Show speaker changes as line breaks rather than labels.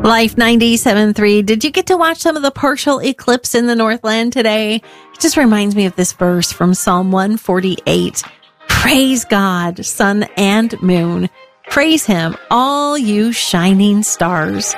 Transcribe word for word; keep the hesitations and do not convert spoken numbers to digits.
Life ninety-seven point three. Did you get to watch some of the partial eclipse in the Northland today? It just reminds me of this verse from Psalm one forty-eight. Praise God, sun and moon. Praise him, all you shining stars.